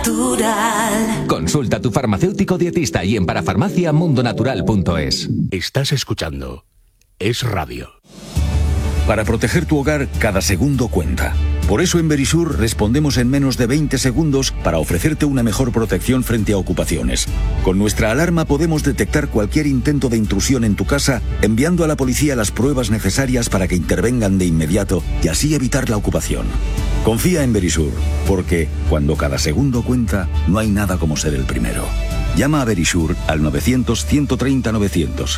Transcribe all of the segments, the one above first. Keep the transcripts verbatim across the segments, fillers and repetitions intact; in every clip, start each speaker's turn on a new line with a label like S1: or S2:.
S1: Natural.
S2: Consulta a tu farmacéutico dietista y en parafarmacia mundo natural punto es.
S3: Estás escuchando Es Radio.
S4: Para proteger tu hogar, cada segundo cuenta. Por eso en Verisur respondemos en menos de veinte segundos para ofrecerte una mejor protección frente a ocupaciones. Con nuestra alarma podemos detectar cualquier intento de intrusión en tu casa, enviando a la policía las pruebas necesarias para que intervengan de inmediato y así evitar la ocupación. Confía en Verisur, porque cuando cada segundo cuenta, no hay nada como ser el primero. Llama a Verisur al novecientos, ciento treinta, novecientos.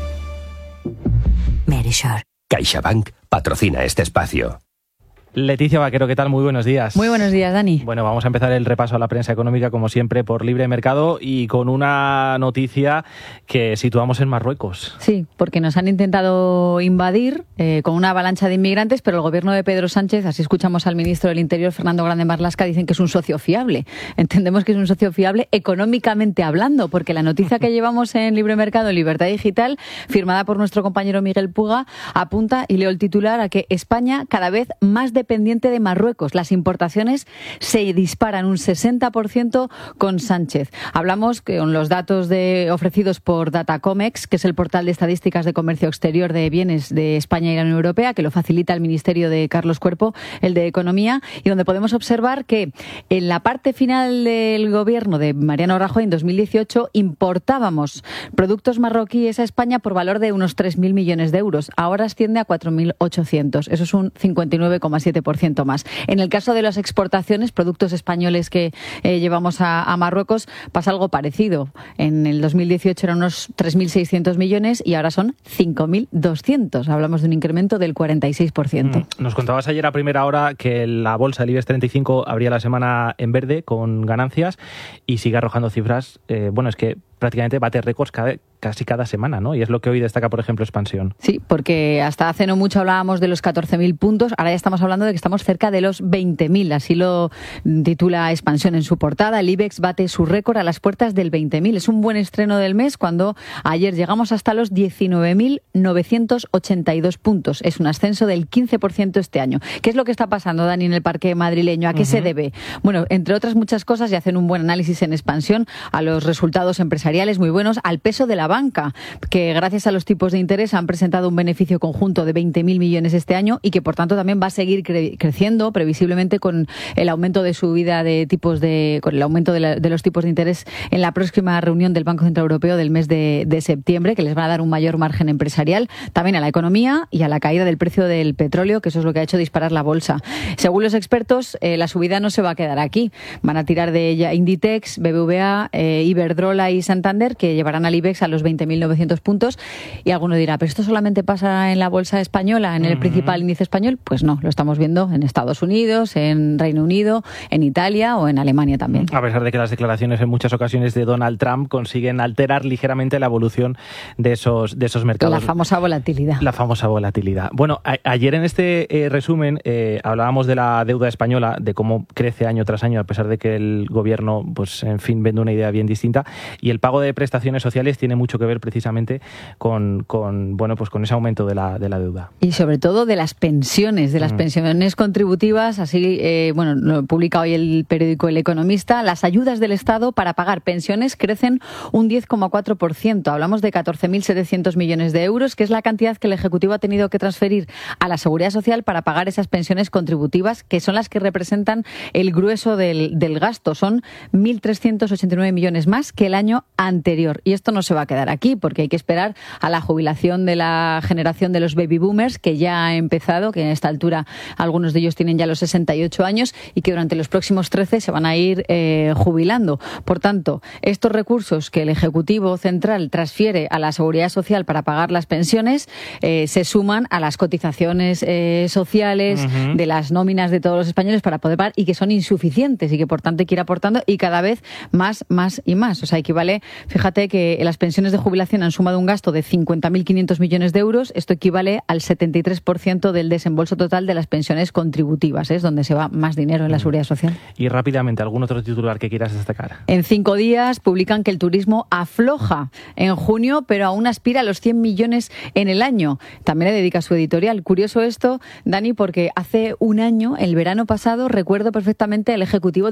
S5: Verisur.
S6: CaixaBank patrocina este espacio.
S7: Leticia Vaquero, ¿qué tal? Muy buenos días.
S8: Muy buenos días, Dani.
S7: Bueno, vamos a empezar el repaso a la prensa económica, como siempre, por Libre Mercado y con una noticia que situamos en Marruecos.
S8: Sí, porque nos han intentado invadir eh, con una avalancha de inmigrantes, pero el gobierno de Pedro Sánchez, así escuchamos al ministro del Interior, Fernando Grande Marlaska, dicen que es un socio fiable. Entendemos que es un socio fiable económicamente hablando, porque la noticia que llevamos en Libre Mercado, en Libertad Digital, firmada por nuestro compañero Miguel Puga, apunta, y leo el titular, a que España cada vez más de dependiente de Marruecos. Las importaciones se disparan un sesenta por ciento con Sánchez. Hablamos con los datos de, ofrecidos por Datacomex, que es el portal de estadísticas de comercio exterior de bienes de España y la Unión Europea, que lo facilita el Ministerio de Carlos Cuerpo, el de Economía, y donde podemos observar que en la parte final del gobierno de Mariano Rajoy en dos mil dieciocho importábamos productos marroquíes a España por valor de unos tres mil millones de euros. Ahora asciende a cuatro mil ochocientos. Eso es un cincuenta y nueve coma siete por ciento más. En el caso de las exportaciones, productos españoles que eh, llevamos a, a Marruecos, pasa algo parecido. En el dos mil dieciocho eran unos tres mil seiscientos millones y ahora son cinco mil doscientos. Hablamos de un incremento del cuarenta y seis por ciento.
S7: Mm. Nos contabas ayer a primera hora que la bolsa, el IBEX treinta y cinco, abría la semana en verde con ganancias y sigue arrojando cifras. Eh, bueno, es que prácticamente bate récords cada, casi cada semana, ¿no? Y es lo que hoy destaca, por ejemplo, Expansión.
S8: Sí, porque hasta hace no mucho hablábamos de los catorce mil puntos, ahora ya estamos hablando de que estamos cerca de los veinte mil, así lo titula Expansión en su portada. El IBEX bate su récord a las puertas del veinte mil. Es un buen estreno del mes cuando ayer llegamos hasta los diecinueve mil novecientos ochenta y dos puntos. Es un ascenso del quince por ciento este año. ¿Qué es lo que está pasando, Dani, en el parque madrileño? ¿A qué uh-huh. se debe? Bueno, entre otras muchas cosas, y hacen un buen análisis en Expansión, a los resultados empresariales muy buenos, al peso de la banca, que gracias a los tipos de interés han presentado un beneficio conjunto de veinte mil millones este año y que por tanto también va a seguir cre- creciendo previsiblemente con el aumento de subida de tipos de, con el aumento de, la, de los tipos de interés en la próxima reunión del Banco Central Europeo del mes de, de septiembre, que les va a dar un mayor margen empresarial, también a la economía y a la caída del precio del petróleo, que eso es lo que ha hecho disparar la bolsa. Según los expertos, eh, la subida no se va a quedar aquí. Van a tirar de ella Inditex, B B V A, eh, Iberdrola y Santander, que llevarán al IBEX a los veinte mil novecientos puntos. Y alguno dirá, ¿pero esto solamente pasa en la bolsa española, en el uh-huh. principal índice español? Pues no, lo estamos viendo en Estados Unidos, en Reino Unido, en Italia o en Alemania también.
S7: A pesar de que las declaraciones en muchas ocasiones de Donald Trump consiguen alterar ligeramente la evolución de esos, de esos mercados.
S8: La famosa volatilidad.
S7: La famosa volatilidad. Bueno, a- ayer en este eh, resumen eh, hablábamos de la deuda española, de cómo crece año tras año, a pesar de que el gobierno, pues en fin, vende una idea bien distinta, y el pago de prestaciones sociales tiene mucho que ver precisamente con, con bueno, pues con ese aumento de la, de la deuda.
S8: Y sobre todo de las pensiones, de las mm. pensiones contributivas. Así, eh, bueno, lo publica hoy el periódico El Economista. Las ayudas del Estado para pagar pensiones crecen un diez coma cuatro por ciento. Hablamos de catorce mil setecientos millones de euros, que es la cantidad que el Ejecutivo ha tenido que transferir a la Seguridad Social para pagar esas pensiones contributivas, que son las que representan el grueso del, del gasto. Son mil trescientos ochenta y nueve millones más que el año anterior. Y esto no se va a quedar aquí, porque hay que esperar a la jubilación de la generación de los baby boomers, que ya ha empezado, que a esta altura algunos de ellos tienen ya los sesenta y ocho años y que durante los próximos trece se van a ir eh, jubilando. Por tanto, estos recursos que el Ejecutivo Central transfiere a la Seguridad Social para pagar las pensiones eh, se suman a las cotizaciones eh, sociales uh-huh. de las nóminas de todos los españoles para poder pagar, y que son insuficientes y que por tanto hay que ir aportando, y cada vez más, más y más. O sea, equivale, fíjate que las pensiones de jubilación han sumado un gasto de cincuenta mil quinientos millones de euros. Esto equivale al setenta y tres por ciento del desembolso total de las pensiones contributivas. Es donde se va más dinero en la Seguridad Social.
S7: Y rápidamente, ¿algún otro titular que quieras destacar?
S8: En cinco días publican que el turismo afloja en junio, pero aún aspira a los cien millones en el año. También le dedica su editorial. Curioso esto, Dani, porque hace un año, el verano pasado, recuerdo perfectamente el Ejecutivo